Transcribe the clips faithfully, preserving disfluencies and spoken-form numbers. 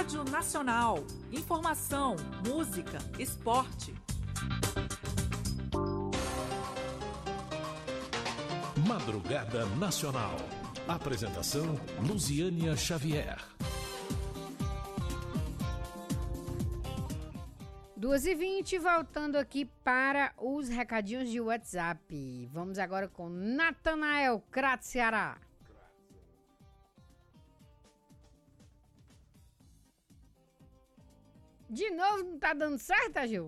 Rádio Nacional. Informação, música, esporte. Madrugada Nacional. Apresentação Luziânia Xavier. duas e vinte, voltando aqui para os recadinhos de WhatsApp. Vamos agora com Natanael Crato, Ceará. De novo, não tá dando certo, Gil?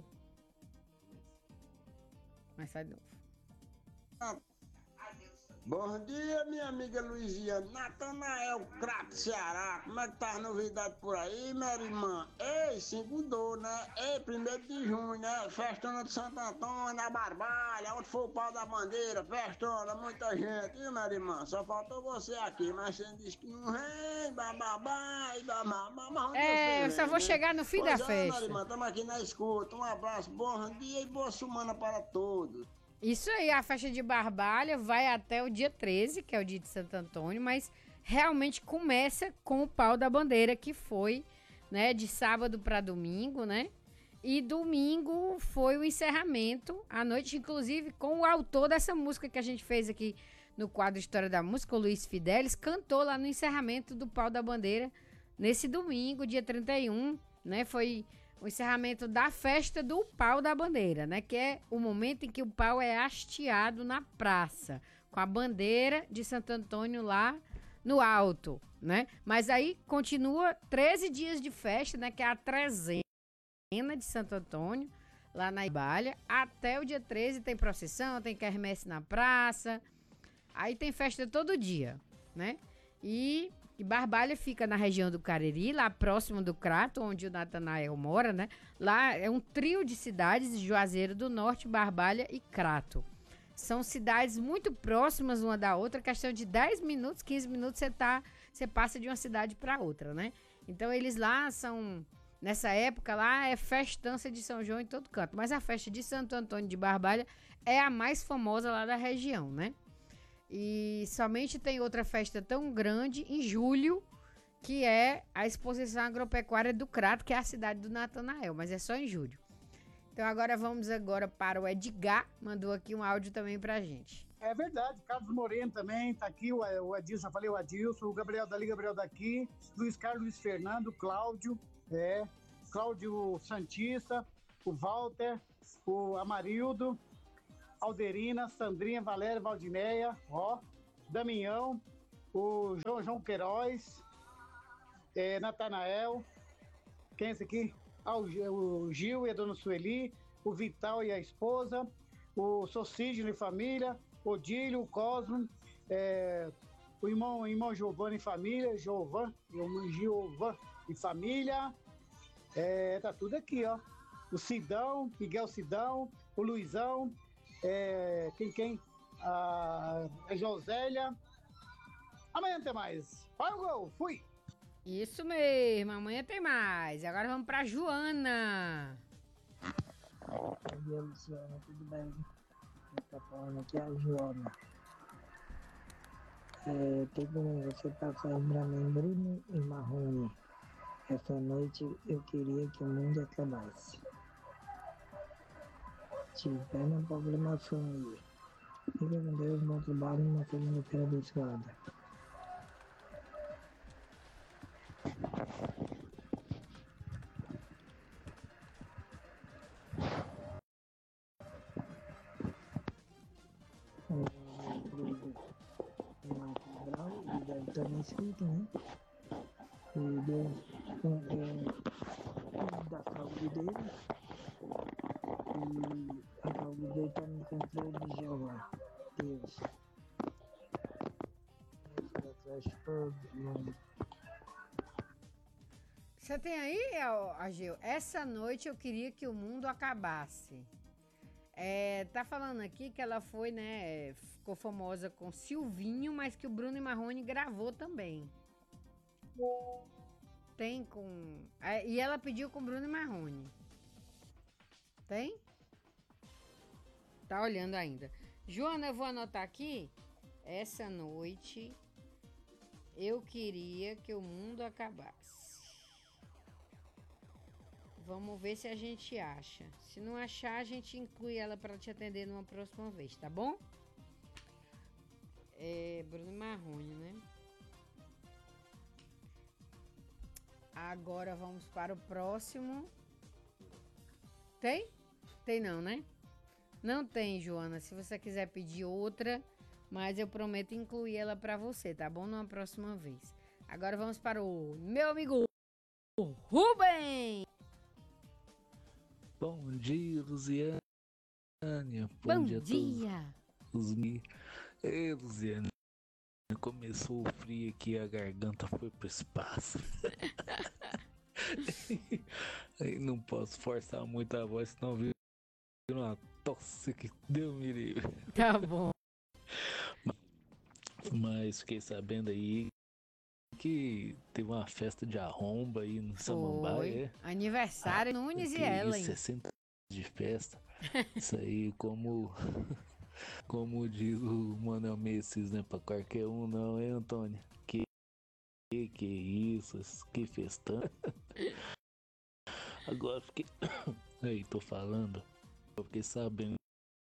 Mas sai de novo. Bom dia, minha amiga Luiziane. Natanael Crato, Ceará. Como é que tá a novidade por aí, minha irmã? Ei, segundou, né? Ei, primeiro de junho, né? Festona de Santo Antônio, na Barbalha, onde foi o pau da bandeira, festona, muita gente, viu, minha irmã? Só faltou você aqui, mas você disse que não vem, bababá, e bababá. É, eu só vou chegar no fim da festa. Minha irmã, estamos aqui na escuta. Um abraço, bom dia e boa semana para todos. Isso aí, a festa de Barbalha vai até o dia treze, que é o dia de Santo Antônio, mas realmente começa com o pau da bandeira, que foi, né, de sábado para domingo, né? E domingo foi o encerramento, à noite, inclusive, com o autor dessa música que a gente fez aqui no quadro História da Música, o Luiz Fidelis, cantou lá no encerramento do pau da bandeira, nesse domingo, dia trinta e um, né? Foi o encerramento da festa do pau da bandeira, né? Que é o momento em que o pau é hasteado na praça, com a bandeira de Santo Antônio lá no alto, né? Mas aí continua treze dias de festa, né? Que é a trezena de Santo Antônio, lá na Ibalha. Até o dia treze tem procissão, tem quermesse na praça. Aí tem festa todo dia, né? E... E Barbalha fica na região do Cariri, lá próximo do Crato, onde o Natanael mora, né? Lá é um trio de cidades, Juazeiro do Norte, Barbalha e Crato. São cidades muito próximas uma da outra, questão de dez minutos, quinze minutos você tá, você passa de uma cidade para outra, né? Então eles lá são, nessa época lá é festança de São João em todo canto, mas a festa de Santo Antônio de Barbalha é a mais famosa lá da região, né? E somente tem outra festa tão grande em julho, que é a Exposição Agropecuária do Crato, que é a cidade do Natanael, mas é só em julho. Então agora vamos agora para o Edgar, mandou aqui um áudio também pra gente. É verdade, Carlos Moreno também tá aqui, o Adilson, já falei o Adilson, o Gabriel dali, Gabriel daqui, Luiz Carlos, Luiz Fernando, Cláudio, é, Cláudio Santista, o Walter, o Amarildo, Alderina, Sandrinha, Valéria, Valdineia, ó, Damião, o João João Queiroz, é, Natanael, quem é esse aqui? Ah, o Gil e a dona Sueli, o Vital e a esposa, o Socigno e família, o Dílio, o Cosmo, é, o irmão, o irmão Giovanni e família, Giovan, o irmão Giovan e família, é, tá tudo aqui, ó. O Sidão, Miguel Sidão, o Luizão, É, quem, quem? A, a Josélia. Amanhã tem mais. Vai o gol, fui! Isso mesmo, amanhã tem mais. Agora vamos pra Joana. Bom dia, Luciana, tudo bem? Quem tá falando aqui é a Joana. É, tem como você passar aí pra mim, Bruno e Marrone. Essa noite eu queria que o mundo acabasse. Tiver uma programação aí. Fica com Deus, bom trabalho na segunda-feira abençoada. O Marcos Brau, ele deve estar na escuta, né? E Deus é, da saúde dele. E a saúde dele está no controle de Jeová, Deus. Deus atrás de todo mundo. Você tem aí, Agil? Essa noite eu queria que o mundo acabasse. É, tá falando aqui que ela foi, né, ficou famosa com Silvinho, mas que o Bruno e Marrone gravou também. Tem com... É, e ela pediu com Bruno e Marrone. Tem? Tá olhando ainda. Joana, eu vou anotar aqui. Essa noite eu queria que o mundo acabasse. Vamos ver se a gente acha. Se não achar, a gente inclui ela para te atender numa próxima vez, tá bom? É Bruno Marrone, né? Agora vamos para o próximo. Tem? Tem não, né? Não tem, Joana. Se você quiser pedir outra, mas eu prometo incluir ela para você, tá bom? Numa próxima vez. Agora vamos para o meu amigo Rubem. Bom dia, Luziane. Bom, Bom dia, dia. Todos. Ei, Luziane. Começou o frio aqui, a garganta foi pro espaço. Aí não posso forçar muito a voz, senão vira uma tosse que deu me livre. Tá bom. Mas fiquei sabendo aí que teve uma festa de arromba aí no Samambaia. É? Aniversário ah, Nunes e Ellen. sessenta de festa. Isso aí, como como diz o Manuel Messias, né? Pra qualquer um não, hein, Antônio? Que que, que isso, que festão. Agora fiquei... Aí, tô falando. Eu fiquei sabendo